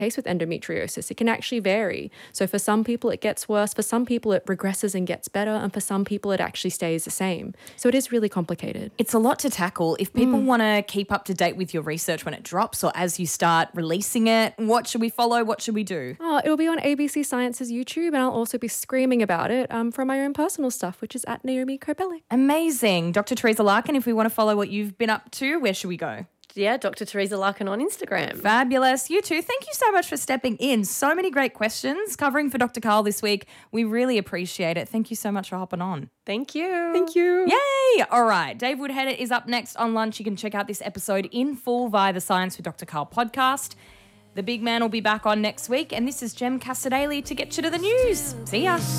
case with endometriosis. It can actually vary. So for some people it gets worse, for some people it regresses and gets better, and for some people it actually stays the same. So it is really complicated. It's a lot to tackle. If people want to keep up to date with your research when it drops or as you start releasing it, what should we follow? What should we do? Oh, it'll be on ABC Science's YouTube, and I'll also be screaming about it from my own personal stuff, which is at Naomi Kobelic. Amazing. Dr. Teresa Larkin, if we want to follow what you've been up to, where should we go? Yeah, Dr. Teresa Larkin on Instagram. Fabulous. You too. Thank you so much for stepping in. So many great questions covering for Dr. Karl this week. We really appreciate it. Thank you so much for hopping on. Thank you. Thank you. Yay! All right. Dave Woodhead is up next on Lunch. You can check out this episode in full via the Science with Dr. Karl podcast. The big man will be back on next week, and this is Jem Casadali to get you to the news. See ya.